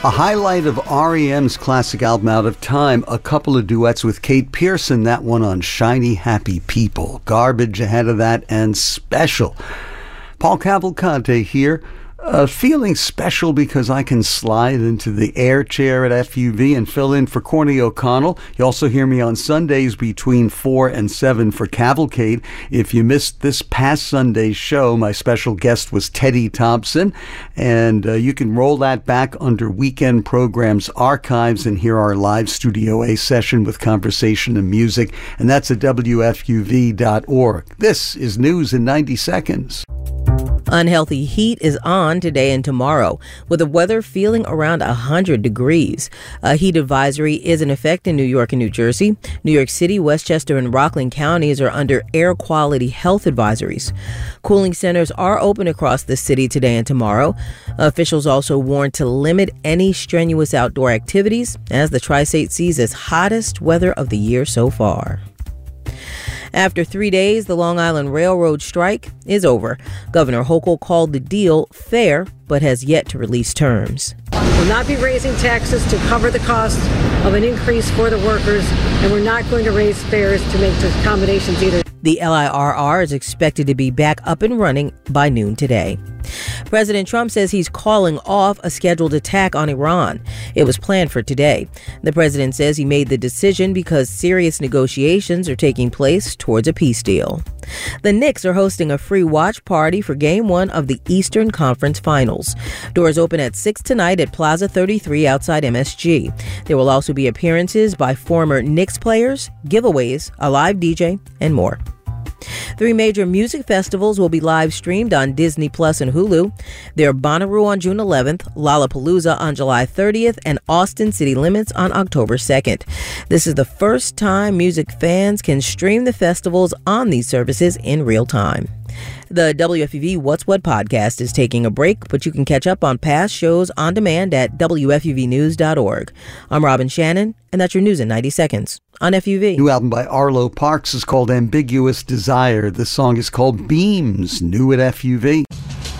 A highlight of REM's classic album Out of Time, a couple of duets with Kate Pearson, that one on Shiny Happy People. Garbage ahead of that, and Special. Paul Cavalcante here. Feeling special because I can slide into the air chair at FUV and fill in for Corny O'Connell. You also hear me on Sundays between 4 and 7 for Cavalcade. If you missed this past Sunday's show, my special guest was Teddy Thompson, and you can roll that back under Weekend Programs Archives and hear our live Studio A session with conversation and music, and that's at WFUV.org. This is News in 90 Seconds. Unhealthy heat is on today and tomorrow, with the weather feeling around 100 degrees. A heat advisory is in effect in New York and New Jersey. New York City, Westchester, and Rockland counties are under air quality health advisories. Cooling centers are open across the city today and tomorrow. Officials also warned to limit any strenuous outdoor activities as the Tri-State sees its hottest weather of the year so far. After 3 days, the Long Island Railroad strike is over. Governor Hochul called the deal fair, but has yet to release terms. We'll not be raising taxes to cover the cost of an increase for the workers, and we're not going to raise fares to make accommodations either. The LIRR is expected to be back up and running by noon today. President Trump says he's calling off a scheduled attack on Iran. It was planned for today. The president says he made the decision because serious negotiations are taking place towards a peace deal. The Knicks are hosting a free watch party for Game 1 of the Eastern Conference Finals. Doors open at 6 tonight at Plaza 33 outside MSG. There will also be appearances by former Knicks players, giveaways, a live DJ, and more. 3 major music festivals will be live streamed on Disney Plus and Hulu. They're Bonnaroo on June 11th, Lollapalooza on July 30th, and Austin City Limits on October 2nd. This is the first time music fans can stream the festivals on these services in real time. The WFUV What's What podcast is taking a break, but you can catch up on past shows on demand at WFUVnews.org. I'm Robin Shannon, and that's your news in 90 seconds on FUV. New album by Arlo Parks is called Ambiguous Desire. The song is called Beams, new at FUV.